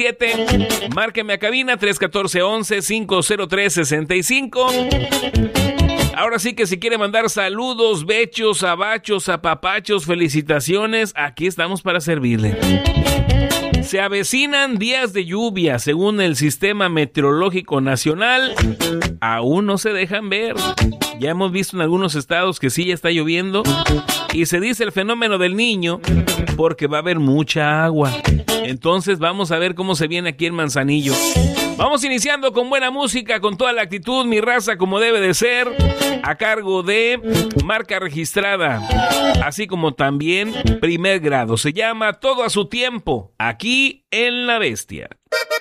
Márqueme a cabina 314-11-503-65. Ahora sí que si quiere mandar saludos, bechos, abachos, apapachos, felicitaciones, aquí estamos para servirle. Se avecinan días de lluvia, según el Sistema Meteorológico Nacional. Aún no se dejan ver. Ya hemos visto en algunos estados que sí ya está lloviendo. Y se dice el fenómeno del Niño porque va a haber mucha agua. Entonces vamos a ver cómo se viene aquí en Manzanillo. Vamos iniciando con buena música, con toda la actitud, mi raza, como debe de ser, a cargo de Marca Registrada, así como también Primer Grado. Se llama Todo a su Tiempo, aquí en La Bestia.